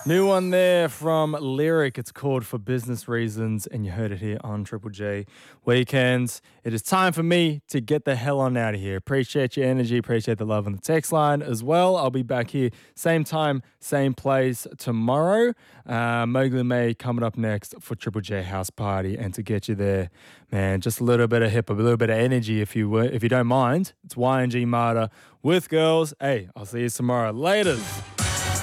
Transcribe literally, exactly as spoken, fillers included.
New one there from Lyric. It's called For Business Reasons, and you heard it here on Triple J Weekends. It is time for me to get the hell on out of here. Appreciate your energy, appreciate the love on the text line as well. I'll be back here same time, same place tomorrow. Uh, Mowgli May coming up next for Triple J House Party, and to get you there, man, just a little bit of hip hop, a little bit of energy if you if you don't mind. It's Y N G Marta with Girls. Hey, I'll see you tomorrow. Laters.